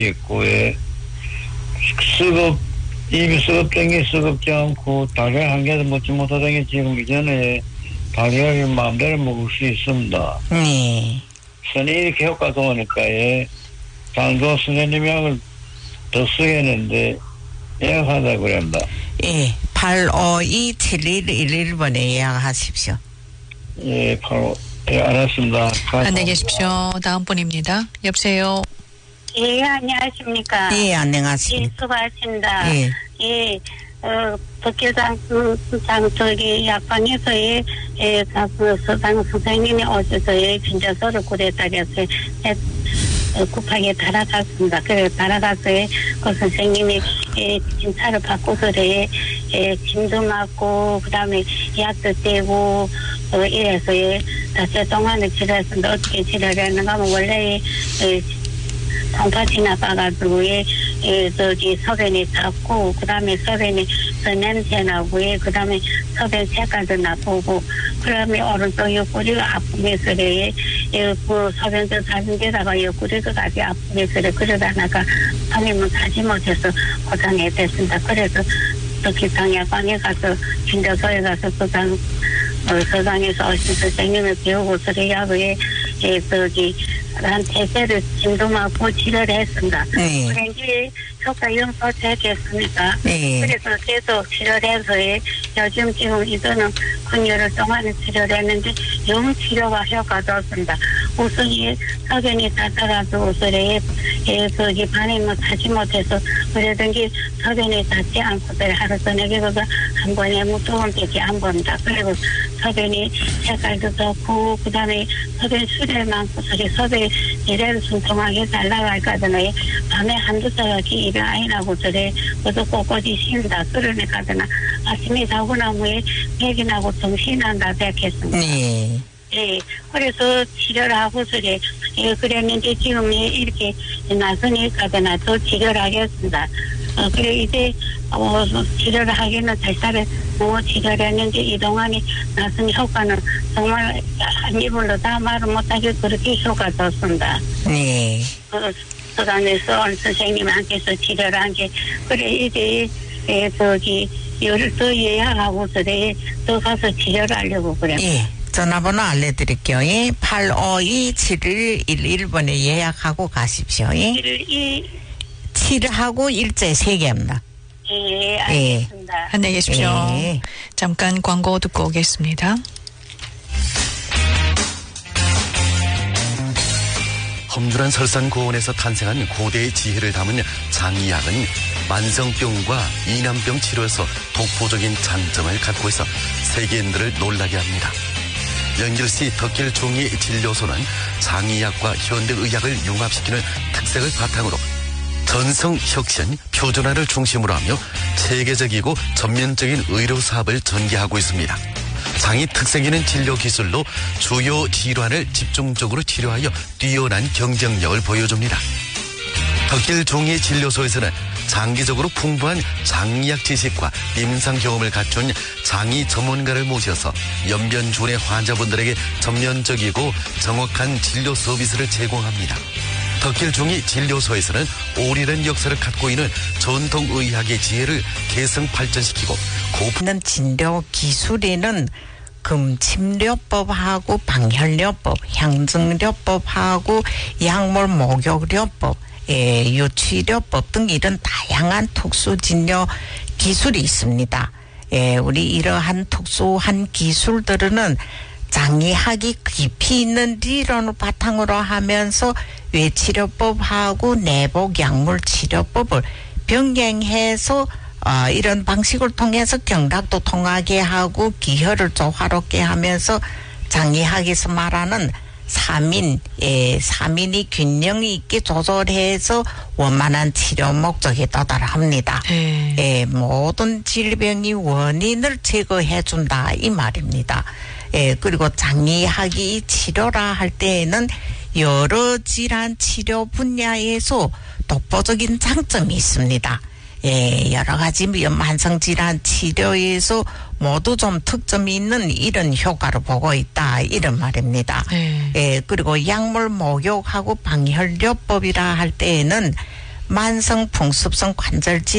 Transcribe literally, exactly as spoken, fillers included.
있고, 예. 수급, 입이 수급된 게 수급지 않고, 달걀 한 개도 먹지 못하던 게 지금 이전에 달걀을 마음대로 먹을 수 있습니다. 네. 선이 이렇게 효과 좋으니까, 예. 장도 선생님약을 더 쓰겠는데, 예약하자고 그럽니다. 예. 팔오이 칠일일일 번에 예약하십시오. 예, 바로, 예, 알았습니다. 안녕히 계십시오. 다음 분입니다. 여보세요. 예, 안녕하십니까. 예, 예, 안녕하십니까. 수고하십니다. 예. 예, 어, 덕길장, 장, 저기, 약방에서, 예, 예, 그, 서당 선생님이 오셔서, 예, 진짜서를 구했다고 해서, 예, 어, 급하게 달아갔습니다. 그래, 달아가서, 예, 그 선생님이, 예, 진찰을 받고서, 예, 예, 짐도 맞고, 그 다음에 약도 떼고, 어, 이래서, 예, 다시 동안에 치료했는데, 어떻게 치료를 했는가 하면, 원래, 예, 통파치 나가가지고, 예, 예, 저기, 서변이 닿고, 그 다음에 서변이 더 냄새 나고, 예, 그 다음에 서변 색깔도 나쁘고, 그 다음에 오른쪽 옆구리가 아프면서, 예, 예, 그 서변도 사진 데다가 옆구리가 아주 아프면서, 그러다 나가, 밤이면 사지 못해서 고생이 됐습니다. 그래서, 특히 당야방에 가서, 진료소에 가서 서당, 어, 서당에서 오신 선생님을 배우고, 그래야, 예, 예, 저기, 한 대세를 짐도 맞고 치료를 했습니다. 네. 그런데 효과 영포했겠습니까? 네. 그래서 계속 치료를 해서 요즘 지금 이거는 근열을 동안에 치료를 했는데 영 치료가 효과가 좋습니다. 우선이 서변이 닿아가지고 우선에 예, 저기 반응을 하지 못해서 그러던 게 서변이 닿지 않고 하루 저녁에 그거 한 번에 무서운 때기 한 번다. 그리고 서변이 색깔도 좋고 그 다음에 서변 수레 많고 저기 서변 이래를 순통하게 잘 나갈까더나 밤에 한두 사각이 입에 아이 나고 저래 그것도 꼿꼿이 쉰다. 그러니까더나 아침에 자고 나무에 맥이 나고 정신이 난다 생각했습니다. 네. 예, 그래서 치료를 하고 저래 예, 그랬는데 지금 이렇게 나서니까더나 더 치료를 하겠습니다. 어, 그래, 이제, 어, 치료를 하기는 달달에 뭐 치료를 했는데, 이동안에 나선 효과는 정말 한 입으로 다 말을 못하게 그렇게 효과 좋습니다. 네. 그, 서간에서 온 선생님한테서 치료를 한 게, 그래, 이제, 예, 저기, 열을 더 예약하고서, 예, 더 가서 치료를 하려고 그래. 예. 전화번호 알려드릴게요. 예. 팔오이 칠일일일 번에 예약하고 가십시오. 예. 이, 칠하고 일제 세 개입니다. 예, 알겠습니다. 예. 안녕히 계십시오. 예. 잠깐 광고 듣고 오겠습니다. 험준한 설산고원에서 탄생한 고대의 지혜를 담은 장의학은 만성병과 이난병 치료에서 독보적인 장점을 갖고 있어 세계인들을 놀라게 합니다. 연길시 덕길 중의 진료소는 장의학과 현대의학을 융합시키는 특색을 바탕으로 전성 혁신, 표준화를 중심으로 하며 체계적이고 전면적인 의료 사업을 전개하고 있습니다. 장이 특색 있는 진료 기술로 주요 질환을 집중적으로 치료하여 뛰어난 경쟁력을 보여줍니다. 덕길 종의 진료소에서는 장기적으로 풍부한 장의학 지식과 임상 경험을 갖춘 장의 전문가를 모셔서 연변주의 환자분들에게 전면적이고 정확한 진료 서비스를 제공합니다. 덕길 중의 진료소에서는 오래된 역사를 갖고 있는 전통의학의 지혜를 계승 발전시키고 고품는 진료 기술에는 금침료법하고 방혈료법, 향증료법하고 약물 목욕료법, 예, 유치료법 등 이런 다양한 특수 진료 기술이 있습니다. 예, 우리 이러한 특수한 기술들은 장의학이 깊이 있는理論을 바탕으로 하면서 외치료법하고 내복 약물 치료법을 병행해서 어, 이런 방식을 통해서 경락도 통하게 하고 기혈을 조화롭게 하면서 장의학에서 말하는 삼인, 예, 삼인이 균형 있게 조절해서 원만한 치료 목적에 도달합니다. 네. 예, 모든 질병의 원인을 제거해 준다 이 말입니다. 예, 그리고 장의학이 치료라 할 때에는 여러 질환 치료 분야에서 독보적인 장점이 있습니다. 예, 여러 가지 만성질환 치료에서 모두 좀 특점이 있는 이런 효과를 보고 있다 이런 말입니다. 네. 예, 그리고 약물 목욕하고 방혈료법이라 할 때에는 만성 풍습성 관절지